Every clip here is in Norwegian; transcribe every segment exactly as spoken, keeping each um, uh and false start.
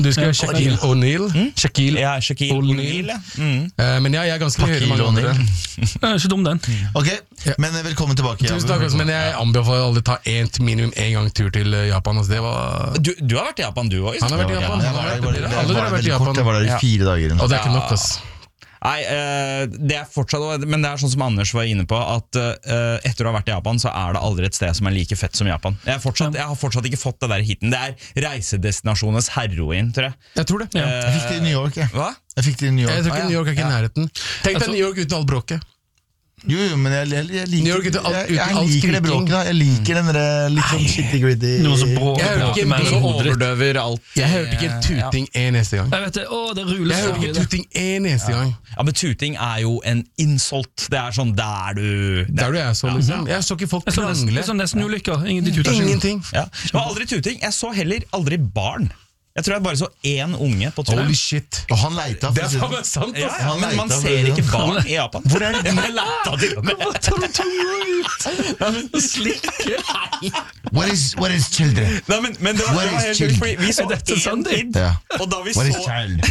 Du skal Shaquille O'Neal. Mm? Shaquille Ja, Shaquille O'Neal. Mm. uh, Men ja, jeg er ganske høyere mange andre. Det er ikke dum den. Ok, men velkommen tilbake. Tusen takk, altså, men jeg anbefaler alle å ta en, minimum en gang tur til Japan. Altså, det var... du, du har vært i Japan, du også? Han har vært i Japan. Han har vært, alle dere har vært i Japan. Jeg var der i fire dager. Og det er ikke nok, ass. Nei, uh, det er fortsatt, men det er sånn som Anders var inne på, at uh, etter å ha vært i Japan, så er det aldri et sted som er like fett som Japan. Jeg, er fortsatt, jeg har fortsatt ikke fått det der hiten. Det er reisedestinasjonens heroin, tror jeg. Jeg tror det. Uh, Jeg fikk det i New York, jeg. Hva? Jeg fikk det i New York. Jeg tror ikke New York er ikke i nærheten. Tenk deg New York uten all bråket. Jo, jo, men jeg, jeg, jeg liker, New York uten all- jeg, uten jeg all liker det skriking. bråket da. Jeg liker den der litt sånn shitty-gritty. Noe som brå, Jeg hørte ikke men en så Overdøver alt. Jeg hørte ikke tuting en eneste gang. Jeg vet det, å, det ruler Jeg hørte ikke tuting en eneste gang. Ja, men tuting er jo en insult. Det er sånn, der du... Der du er så, liksom. Jeg så ikke folk Det er sånn nesten, det krangle. er sånn nesten ulykker. Ingen, de tuter ikke. Ingenting. Ja. Det var aldri tuting. Jeg så heller aldri barn. Jeg tror jeg bare så én unge på tur. Holy shit. Og han leita. Det er for å si faen meg sant, Ja, ass. ja, Han men man leita, ser for- ikke barn i Japan. Hvor er det? Jeg leta til og med. Tar du tunga ut? Slikke? What is, what is children? Nei, men, men det var, What det var is helt child? sjukt, fordi vi så Er dette én sant, det? kid, Ja. og da vi What is så child?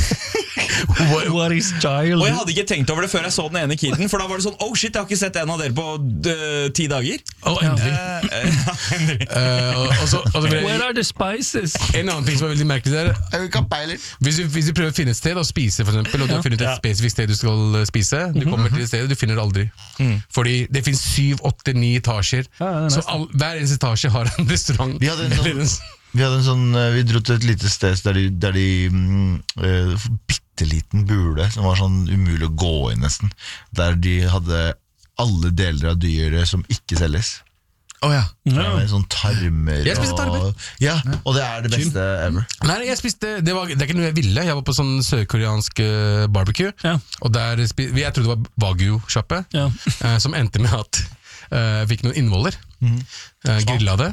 What is child? Og jeg hadde ikke tenkt over det før jeg så den ene kiden, for da var det sånn, oh shit, jeg har ikke sett en av dere på uh, ti dager. Å, endelig. Eh, eh, ja, endelig. Eh, og, og så, og så vil Where jeg, are the spices? en annen ting som er veldig merkelig der. Jeg vil ikke ha peiler. Hvis du, hvis du prøver å finne et sted å spise, for eksempel, og du har funnet et Ja. spesifikt sted du skal eh, spise, du kommer til det stedet, du finner det aldri. Fordi det finnes syv, åtte, ni etasjer, Ja, det er så all, hver eneste etasje har en restaurant. Vi hadde en sånn- Eller en- Vi hadde en sånn, eh, vi dro til et lite sted der de, der de mm, eh, bitteliten bule, som var sånn umulig å gå inn nesten, der de hadde alle deler av dyret som ikke selges. Å ja. Ja. Med sånn tarmer Jeg spiste tarmer. og, ja, og det er det beste ever. Nei, jeg spiste, det, var, det er ikke noe jeg ville. Jeg var på sånn sørkoreansk eh, barbecue, Ja. og der spi- jeg trodde det var wagyu-sjappe, Ja. eh, som endte med at eh, jeg fikk noen innvoller. Eh, grilla det.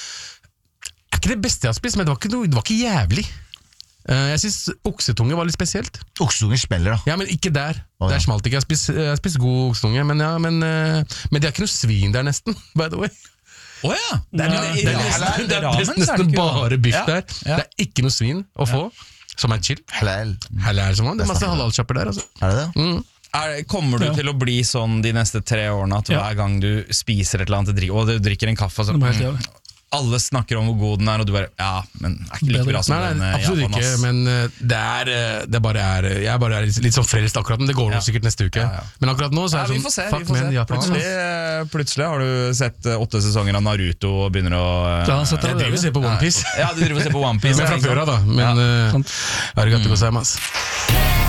Er ikke det beste jeg har spist, men det var ikke, noe, det var ikke jævlig. Eh, jeg synes oksetunge var litt spesielt. Oksetunger smeller da. Ja, men ikke der. Å, ja. Der smalt ikke. Jeg har spist, jeg har spist god oksetunge, men, ja, men, eh, men det er ikke noe svin der nesten, by the way. Å ja! Det er, Ja, det er, det er- nesten, det er ramen, nesten, så er det ikke bare biff Ja, der. ja. Det er ikke noe svin å få, som er chill. Halal. Halal som han. Det er masse halalkjapper der, altså. Er det det? Mm. Er, kommer du Ja. til å bli sånn de neste tre årene at Ja. hver gang du spiser et eller annet, drikker, og du drikker en kaffe, så, Det var helt jævlig. alle snakker om hvor god den er, og du bare, ja, men er ikke like bra som Nei, den nei, eh, absolutt Japan, ikke, ass. men eh, det er, eh, det bare er Jeg er bare er litt, litt sånn frelst akkurat, men det går nok Ja. sikkert neste uke. Ja, ja. Men akkurat nå så Ja, er vi det får se, sånn vi fuck får men, se. Japan. Plutselig, ass. eh, plutselig har du sett eh, åtte sesonger av Naruto og begynner å eh, Da har han sett det Jeg driver og ser på One Piece, Ja, du driver og ser på One Piece. men fra ja, ikke før sant? av, da. Men Sant. uh, arigato gozaimasu.